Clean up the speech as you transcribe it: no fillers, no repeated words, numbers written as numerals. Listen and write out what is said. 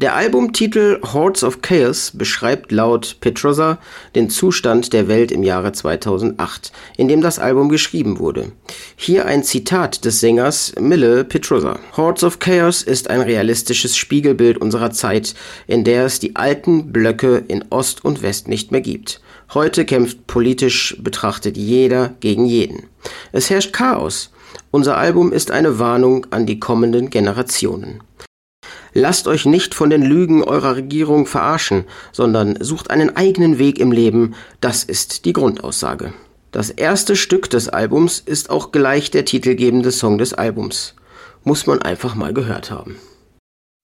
Der Albumtitel Hordes of Chaos beschreibt laut Petroza den Zustand der Welt im Jahre 2008, in dem das Album geschrieben wurde. Hier ein Zitat des Sängers Mille Petroza. Hordes of Chaos ist ein realistisches Spiegelbild unserer Zeit, in der es die alten Blöcke in Ost und West nicht mehr gibt. Heute kämpft politisch betrachtet jeder gegen jeden. Es herrscht Chaos. Unser Album ist eine Warnung an die kommenden Generationen. Lasst euch nicht von den Lügen eurer Regierung verarschen, sondern sucht einen eigenen Weg im Leben. Das ist die Grundaussage. Das erste Stück des Albums ist auch gleich der titelgebende Song des Albums. Muss man einfach mal gehört haben.